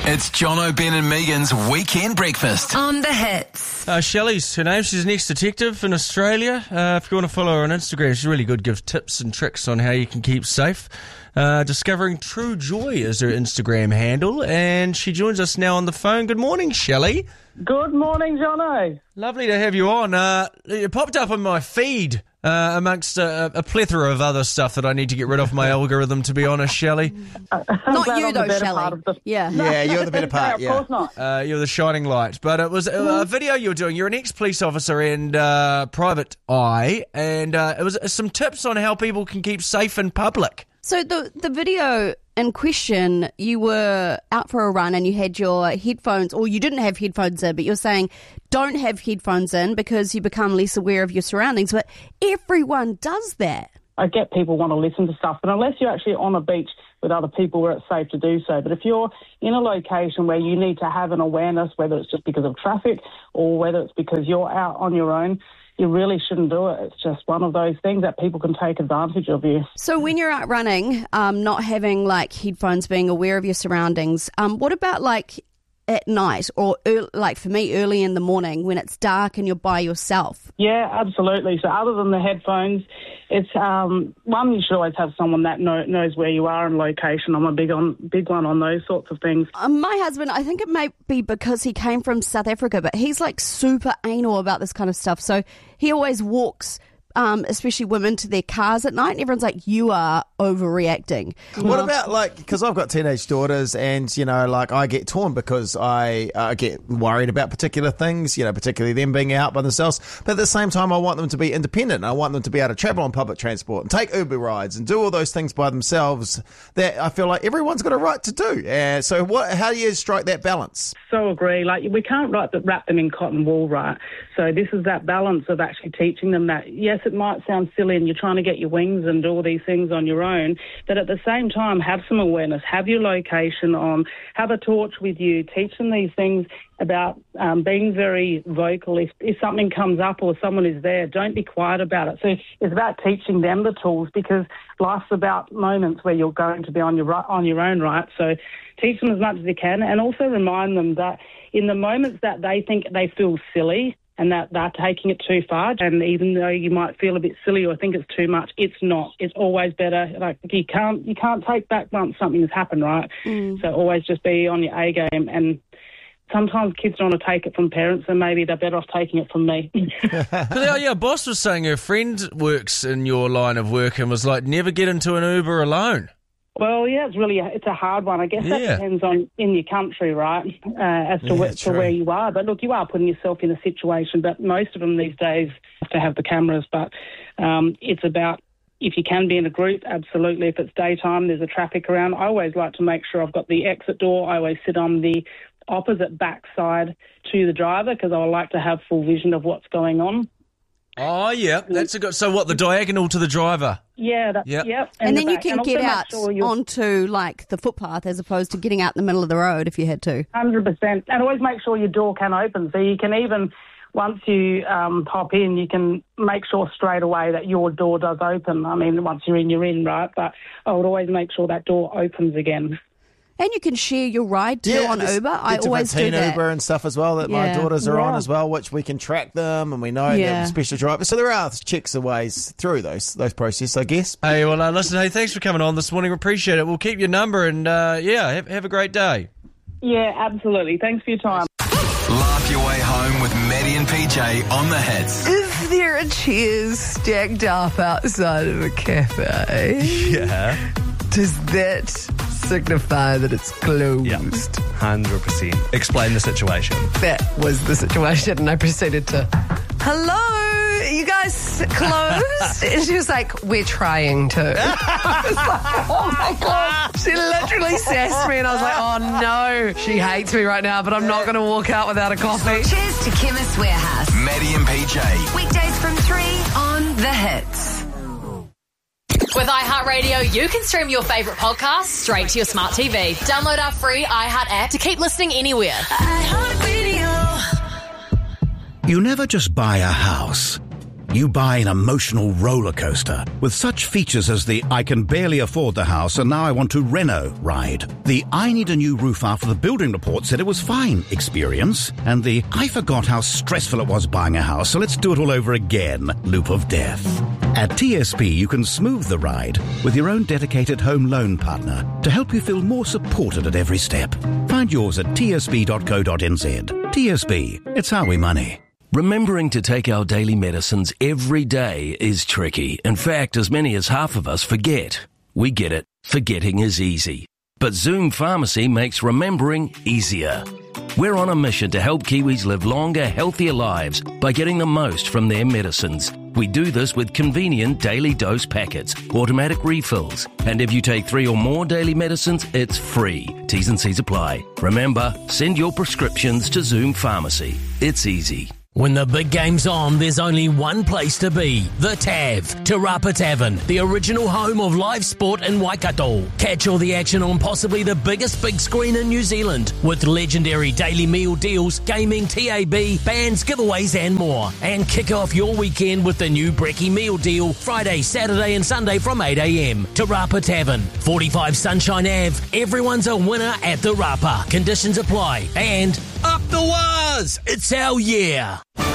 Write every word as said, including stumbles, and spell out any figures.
It's Jono, Ben and Megan's Weekend Breakfast. On the Hits. Uh, Shelley's her name. She's an ex-detective in Australia. Uh, if you want to follow her on Instagram, she's really good. Gives tips and tricks on how you can keep safe. Uh, Discovering True Joy is her Instagram handle. And she joins us now on the phone. Good morning, Shelley. Good morning, Jono. Lovely to have you on. Uh, it popped up on my feed uh, amongst a, a plethora of other stuff that I need to get rid of my algorithm, to be honest, Shelley. Uh, Not glad you I'm the though, better Shelley. part of the- Yeah. Yeah, you're the better part, Of yeah. course not. Uh, you're the shining light. But it was a, a video you were doing. You're an ex-police officer and uh, private eye, and uh, it was some tips on how people can keep safe in public. So the the video in question, you were out for a run and you had your headphones, or you didn't have headphones in, but you're saying don't have headphones in because you become less aware of your surroundings. But everyone does that. I get people want to listen to stuff, but unless you're actually on a beach with other people where it's safe to do so. But if you're in a location where you need to have an awareness, whether it's just because of traffic or whether it's because you're out on your own, you really shouldn't do it. It's just one of those things that people can take advantage of you. So when you're out running, um, not having like headphones, being aware of your surroundings, um, what about like at night or early, like for me, early in the morning when it's dark and you're by yourself? Yeah, absolutely. So other than the headphones, it's um, one, you should always have someone that know, knows where you are and location. I'm a big on big one on those sorts of things. Um, my husband, I think it may be because he came from South Africa, but he's like super anal about this kind of stuff. So he always walks, um, especially women, to their cars at night, and everyone's like, you are overreacting. What about, like, because I've got teenage daughters and, you know, like, I get torn because I uh, get worried about particular things, you know, particularly them being out by themselves. But at the same time, I want them to be independent. I want them to be able to travel on public transport and take Uber rides and do all those things by themselves that I feel like everyone's got a right to do. Uh, so what? How do you strike that balance? So agree. Like, we can't write, wrap them in cotton wool, right? So this is that balance of actually teaching them that, yes, it might sound silly and you're trying to get your wings and do all these things on your own, but at the same time, have some awareness, have your location on, have a torch with you, teach them these things about um, being very vocal. If, if something comes up or someone is there, don't be quiet about it. So it's about teaching them the tools, because life's about moments where you're going to be on your on your own, right? So teach them as much as you can, and also remind them that in the moments that they think they feel silly and that they're taking it too far, and even though you might feel a bit silly or think it's too much, it's not. It's always better. Like, you can't you can't take back once something has happened, right? Mm. So always just be on your A game. And sometimes kids don't want to take it from parents, and maybe they're better off taking it from me. But uh, yeah, boss was saying her friend works in your line of work and was like, never get into an Uber alone. Well, yeah, it's really a, it's a hard one. I guess that Yeah. depends on in your country, right, uh, as to, Yeah, where, to true. where you are. But look, you are putting yourself in a situation. But most of them these days have to have the cameras. But um, it's about, if you can be in a group, absolutely. If it's daytime, there's a traffic around. I always like to make sure I've got the exit door. I always sit on the opposite backside to the driver, because I like to have full vision of what's going on. Oh, yeah, that's a good. So what, the diagonal to the driver? Yeah, that, Yep. yep. And, the then you back. can And also get make out sure you're- onto like the footpath as opposed to getting out in the middle of the road if you had to. one hundred percent. And always make sure your door can open. So you can even, once you um, pop in, you can make sure straight away that your door does open. I mean, once you're in, you're in, right? But I would always make sure that door opens again. And you can share your ride too on there's- Uber. I there's always do teen that. Uber and stuff as well that my Yeah. daughters are on Yeah. as well, which we can track them and we know Yeah. they're special drivers. So there are checks and ways through those those processes, I guess. Hey, well, uh, listen, hey, thanks for coming on this morning. We appreciate it. We'll keep your number and, uh, yeah, have, have a great day. Yeah, absolutely. Thanks for your time. Laugh your way home with Maddie and P J on the Hits. Is there a cheers stacked up outside of a cafe? Yeah. Does that signify that it's closed? Yeah. one hundred percent. Explain the situation. That was the situation, and I proceeded to, hello, you guys closed? And she was like, we're trying to. I was like, oh my God. She literally sassed me, and I was like, oh no, she hates me right now, but I'm not going to walk out without a coffee. Cheers to Chemist Warehouse. Maddie and P J. Weekdays from three on The Hits. With iHeartRadio, you can stream your favourite podcasts straight to your smart T V. Download our free iHeart app to keep listening anywhere. iHeartRadio. You never just buy a house. you buy an emotional roller coaster with such features as the I can barely afford the house and now I want to reno ride, the I need a new roof after the building report said it was fine experience, and the I forgot how stressful it was buying a house so let's do it all over again loop of death. At T S B, you can smooth the ride with your own dedicated home loan partner to help you feel more supported at every step. Find yours at t s b dot co dot n z. T S B, it's how we money. Remembering to take our daily medicines every day is tricky. In fact, as many as half of us forget. We get it. Forgetting is easy. But Zoom Pharmacy makes remembering easier. We're on a mission to help Kiwis live longer, healthier lives by getting the most from their medicines. We do this with convenient daily dose packets, automatic refills, and if you take three or more daily medicines, it's free. T's and C's apply. Remember, send your prescriptions to Zoom Pharmacy. It's easy. When the big game's on, there's only one place to be. The Tav, Te Rapa Tavern, the original home of live sport in Waikato. Catch all the action on possibly the biggest big screen in New Zealand with legendary daily meal deals, gaming, T A B, bands, giveaways and more. And kick off your weekend with the new Brekkie meal deal Friday, Saturday and Sunday from eight a.m. Te Rapa Tavern, forty-five Sunshine Avenue. Everyone's a winner at the Rapa. Conditions apply. And up the Waz! It's our year.